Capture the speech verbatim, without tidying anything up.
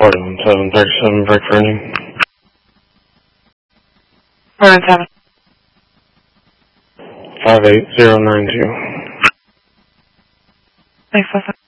forty-one seven thirty-seven, break for engine. One seven. five eight zero nine two. Thanks, Lisa.